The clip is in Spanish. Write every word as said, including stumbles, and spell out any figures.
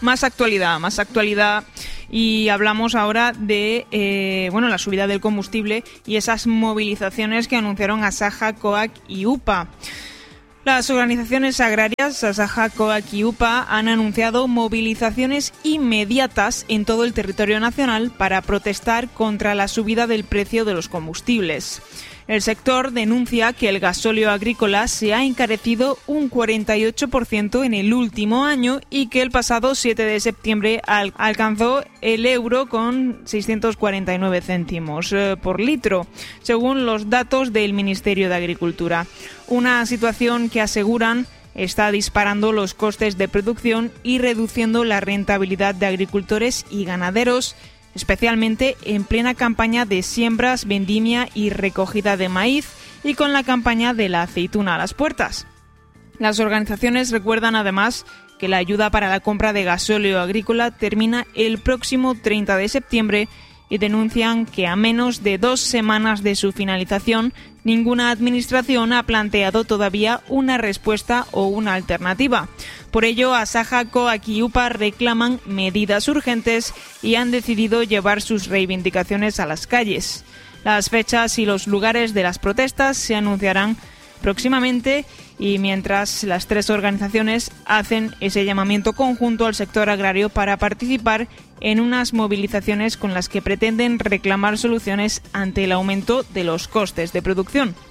Más actualidad, más actualidad y hablamos ahora de eh, bueno, la subida del combustible y esas movilizaciones que anunciaron Asaja, COAG y UPA. Las organizaciones agrarias, Asaja, COAG y UPA, han anunciado movilizaciones inmediatas en todo el territorio nacional para protestar contra la subida del precio de los combustibles. El sector denuncia que el gasóleo agrícola se ha encarecido un cuarenta y ocho por ciento en el último año y que el pasado siete de septiembre al- alcanzó el euro con seiscientos cuarenta y nueve céntimos eh, por litro, según los datos del Ministerio de Agricultura. Una situación que aseguran está disparando los costes de producción y reduciendo la rentabilidad de agricultores y ganaderos, especialmente en plena campaña de siembras, vendimia y recogida de maíz y con la campaña de la aceituna a las puertas. Las organizaciones recuerdan además que la ayuda para la compra de gasóleo agrícola termina el próximo treinta de septiembre y denuncian que a menos de dos semanas de su finalización, ninguna administración ha planteado todavía una respuesta o una alternativa. Por ello, Asaja, COAG y UPA reclaman medidas urgentes y han decidido llevar sus reivindicaciones a las calles. Las fechas y los lugares de las protestas se anunciarán próximamente y mientras las tres organizaciones hacen ese llamamiento conjunto al sector agrario para participar en unas movilizaciones con las que pretenden reclamar soluciones ante el aumento de los costes de producción.